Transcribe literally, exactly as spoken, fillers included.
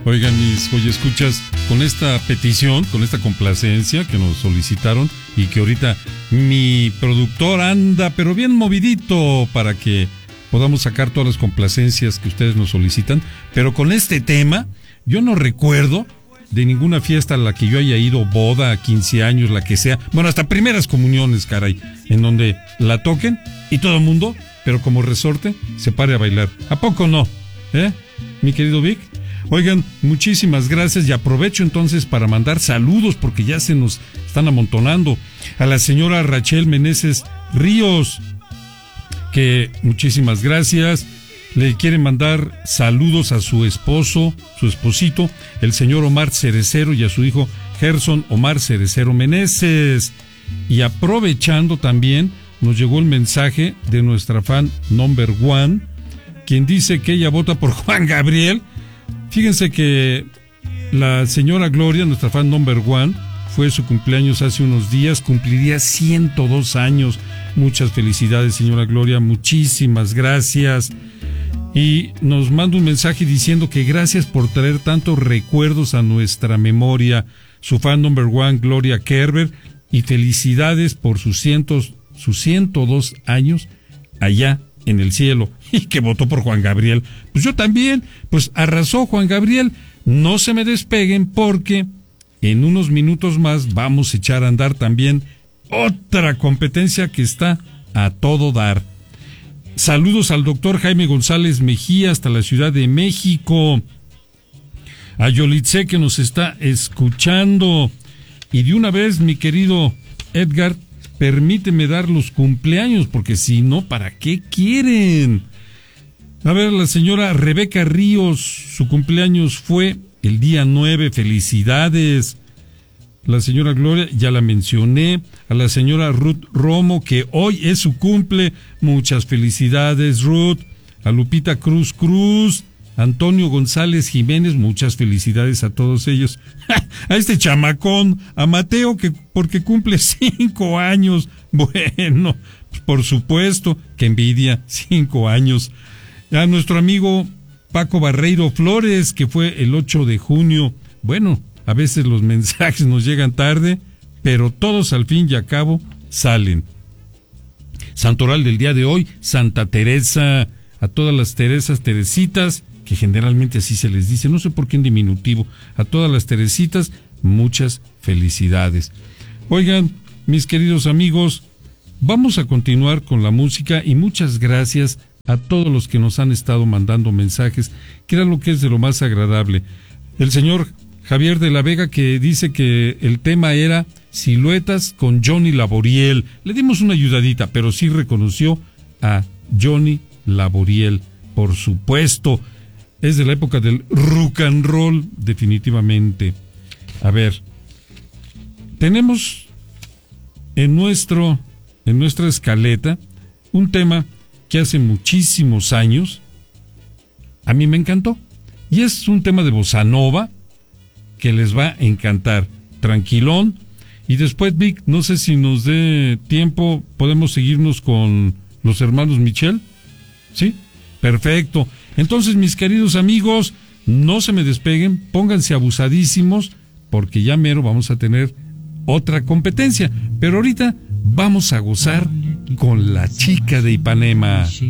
Oigan, mis escuchas, con esta petición, con esta complacencia que nos solicitaron y que ahorita mi productor anda, pero bien movidito para que podamos sacar todas las complacencias que ustedes nos solicitan. Pero con este tema, yo no recuerdo de ninguna fiesta a la que yo haya ido, boda, quince años, la que sea, bueno, hasta primeras comuniones, caray, en donde la toquen y todo el mundo, pero como resorte, se pare a bailar. ¿A poco no? ¿Eh? Mi querido Vic. Oigan, muchísimas gracias y aprovecho entonces para mandar saludos porque ya se nos están amontonando. A la señora Rachel Meneses Ríos, que muchísimas gracias. Le quieren mandar saludos a su esposo, su esposito, el señor Omar Cerecero, y a su hijo Gerson Omar Cerecero Meneses. Y aprovechando también, nos llegó el mensaje de nuestra fan number one, quien dice que ella vota por Juan Gabriel. Fíjense que la señora Gloria, nuestra fan number one, fue su cumpleaños hace unos días, cumpliría ciento dos años. Muchas felicidades, señora Gloria, muchísimas gracias. Y nos manda un mensaje diciendo que gracias por traer tantos recuerdos a nuestra memoria. Su fan number one, Gloria Kerber, y felicidades por sus cientos, sus ciento dos años allá en el cielo. Y que votó por Juan Gabriel. Pues yo también, pues arrasó Juan Gabriel. No se me despeguen porque en unos minutos más vamos a echar a andar también otra competencia que está a todo dar. Saludos al doctor Jaime González Mejía hasta la Ciudad de México. A Yolitze que nos está escuchando. Y de una vez, mi querido Edgar, permíteme dar los cumpleaños, porque si no, ¿para qué quieren? A ver, la señora Rebeca Ríos, su cumpleaños fue el día nueve, felicidades. La señora Gloria, ya la mencioné. A la señora Ruth Romo, que hoy es su cumple, muchas felicidades, Ruth. A Lupita Cruz Cruz, Antonio González Jiménez, muchas felicidades a todos ellos. A este chamacón, a Mateo, que porque cumple cinco años. Bueno, por supuesto, que envidia, cinco años. A nuestro amigo Paco Barreiro Flores, que fue el ocho de junio. Bueno, a veces los mensajes nos llegan tarde, pero todos al fin y a cabo salen. Santoral del día de hoy, Santa Teresa. A todas las Teresas, Teresitas, que generalmente así se les dice, no sé por qué en diminutivo. A todas las Teresitas, muchas felicidades. Oigan, mis queridos amigos, vamos a continuar con la música y muchas gracias a todos los que nos han estado mandando mensajes, que era lo que es de lo más agradable. El señor Javier de la Vega, que dice que el tema era Siluetas con Johnny Laboriel. Le dimos una ayudadita, pero sí reconoció a Johnny Laboriel, por supuesto. Es de la época del rock and roll, definitivamente. A ver, tenemos en nuestro, en nuestra escaleta un tema que hace muchísimos años a mí me encantó. Y es un tema de bossa nova que les va a encantar. Tranquilón. Y después, Vic, no sé si nos dé tiempo, podemos seguirnos con los hermanos Michel. ¿Sí? Perfecto. Entonces, mis queridos amigos, no se me despeguen, pónganse abusadísimos, porque ya mero vamos a tener otra competencia. Pero ahorita vamos a gozar con la chica de Ipanema.